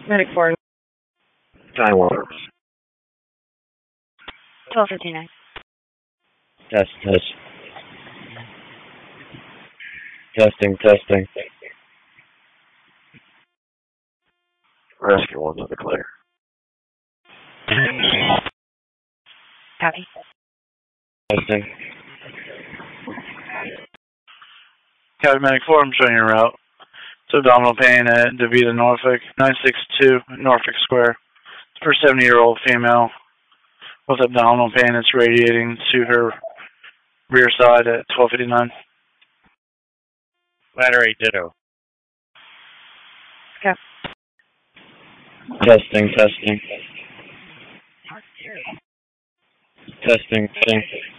Medic 4. Time works. 1259. Test. Testing. Rescue 1 to the clear. Copy. Testing. Captain Medic 4, I'm showing your route. It's abdominal pain at DeVita, Norfolk, 962 Norfolk Square. For a 70-year-old female with abdominal pain, it's radiating to her rear side at 1259. Ladder 8 ditto. Copy. Testing. Testing.